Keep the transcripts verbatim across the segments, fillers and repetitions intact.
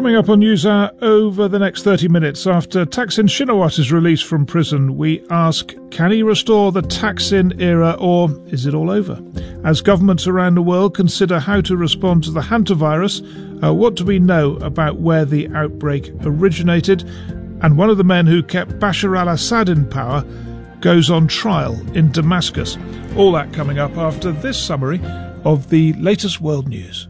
Coming up on NewsHour over the next thirty minutes, after Thaksin Shinawatra is released from prison, we ask, can he restore the Thaksin era, or is it all over? As governments around the world consider how to respond to the hantavirus, uh, what do we know about where the outbreak originated? And one of the men who kept Bashar al-Assad in power goes on trial in Damascus. All that coming up after this summary of the latest world news.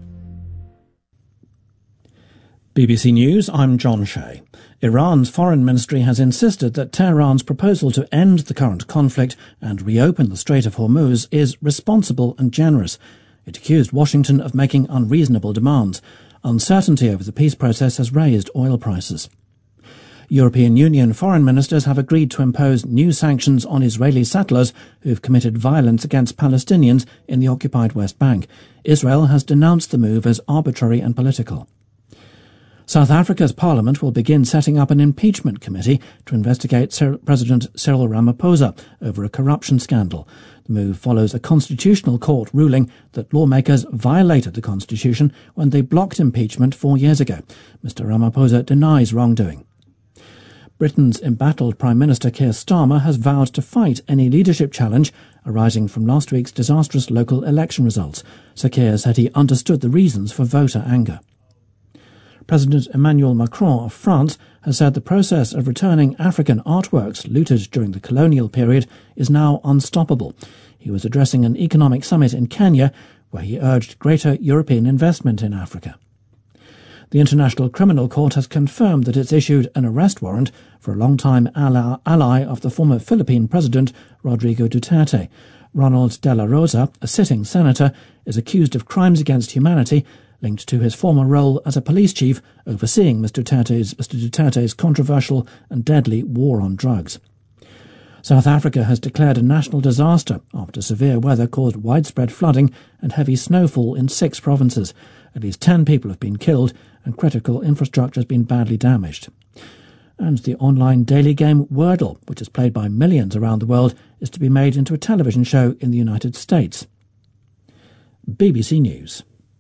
B B C News, I'm John Shea. Iran's foreign ministry has insisted that Tehran's proposal to end the current conflict and reopen the Strait of Hormuz is responsible and generous. It accused Washington of making unreasonable demands. Uncertainty over the peace process has raised oil prices. European Union foreign ministers have agreed to impose new sanctions on Israeli settlers who've committed violence against Palestinians in the occupied West Bank. Israel has denounced the move as arbitrary and political. South Africa's parliament will begin setting up an impeachment committee to investigate Cyr- President Cyril Ramaphosa over a corruption scandal. The move follows a constitutional court ruling that lawmakers violated the constitution when they blocked impeachment four years ago. Mister Ramaphosa denies wrongdoing. Britain's embattled Prime Minister Keir Starmer has vowed to fight any leadership challenge arising from last week's disastrous local election results. Sir Keir said he understood the reasons for voter anger. President Emmanuel Macron of France has said the process of returning African artworks looted during the colonial period is now unstoppable. He was addressing an economic summit in Kenya where he urged greater European investment in Africa. The International Criminal Court has confirmed that it's issued an arrest warrant for a long-time ally of the former Philippine president Rodrigo Duterte. Ronald De La Rosa, a sitting senator, is accused of crimes against humanity linked to his former role as a police chief overseeing Mister Duterte's, Mister Duterte's controversial and deadly war on drugs. South Africa has declared a national disaster after severe weather caused widespread flooding and heavy snowfall in six provinces. At least ten people have been killed and critical infrastructure has been badly damaged. And the online daily game Wordle, which is played by millions around the world, is to be made into a television show in the United States. B B C News.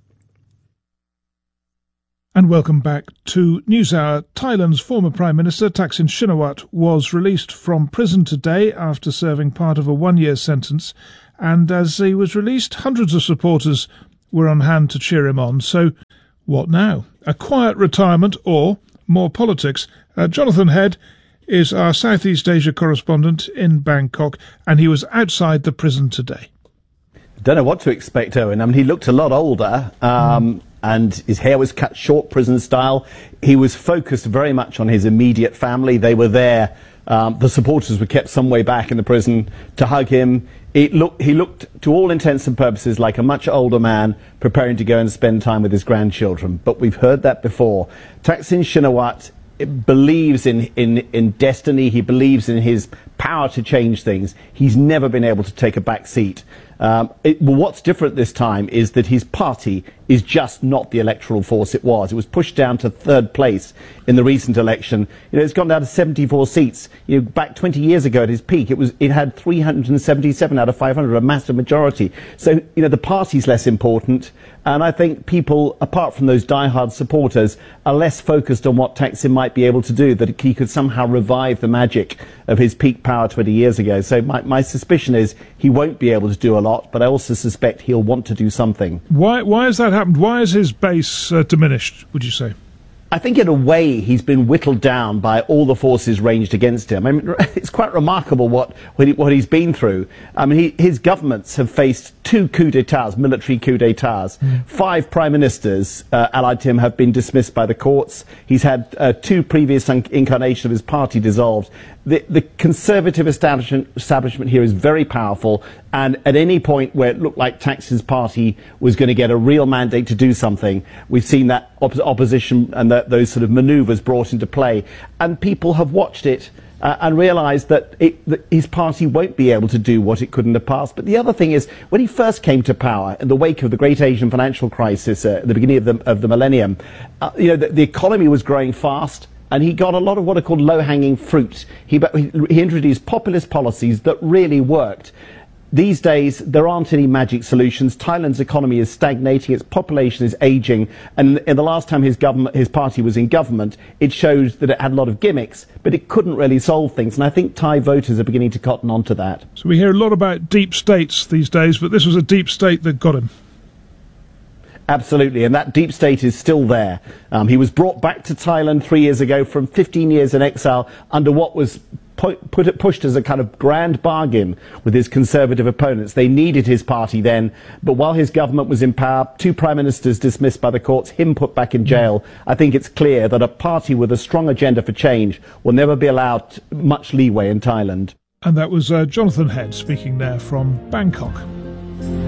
And welcome back to NewsHour. Thailand's former Prime Minister Thaksin Shinawatra was released from prison today after serving part of a one-year sentence. And as he was released, hundreds of supporters were on hand to cheer him on. So what now? A quiet retirement or more politics? Uh, Jonathan Head is our Southeast Asia correspondent in Bangkok, and he was outside the prison today. Don't know what to expect, Owen. I mean, he looked a lot older. Um, mm. And his hair was cut short, prison style. He was focused very much on his immediate family. They were there. Um, the supporters were kept some way back in the prison to hug him. It look, he looked, to all intents and purposes, like a much older man preparing to go and spend time with his grandchildren. But we've heard that before. Thaksin Shinawatra believes in, in, in destiny. He believes in his power to change things. He's never been able to take a back seat. Um, it, well, what's different this time is that his party is just not the electoral force it was. It was pushed down to third place in the recent election. You know, it's gone down to seventy-four seats. You know, back twenty years ago at his peak, it was it had three hundred seventy-seven out of five hundred, a massive majority. So, you know, the party's less important. And I think people, apart from those diehard supporters, are less focused on what Thaksin might be able to do, that he could somehow revive the magic of his peak power twenty years ago. So my, my suspicion is he won't be able to do a lot, but I also suspect he'll want to do something. Why, why has that happened? Why is his base uh, diminished, would you say? I think in a way he's been whittled down by all the forces ranged against him. I mean, it's quite remarkable what what, he, what he's been through. I mean, he, his governments have faced two coups d'etats, military coups d'etats. Mm. Five prime ministers uh, allied to him have been dismissed by the courts. He's had uh, two previous incarnations of his party dissolved. The, the conservative establishment, establishment here is very powerful, and at any point where it looked like Thaksin's party was going to get a real mandate to do something, we've seen that op- opposition and that, those sort of manoeuvres brought into play, and people have watched it uh, and realised that, it, that his party won't be able to do what it could in the past. But the other thing is, when he first came to power in the wake of the Great Asian Financial Crisis uh, at the beginning of the, of the millennium, uh, you know, the, the economy was growing fast. And he got a lot of what are called low-hanging fruit. He, he introduced populist policies that really worked. these days, there aren't any magic solutions. Thailand's economy is stagnating, its population is ageing, and in the last time his government, his party was in government, it showed that it had a lot of gimmicks, but it couldn't really solve things, and I think Thai voters are beginning to cotton on to that. So we hear a lot about deep states these days, but this was a deep state that got him. Absolutely, and that deep state is still there. Um, he was brought back to Thailand three years ago from fifteen years in exile under what was Put, put it, pushed as a kind of grand bargain with his conservative opponents. They needed his party then, but while his government was in power, two prime ministers dismissed by the courts, him put back in jail. I think it's clear that a party with a strong agenda for change will never be allowed much leeway in Thailand. And that was uh, Jonathan Head speaking there from Bangkok.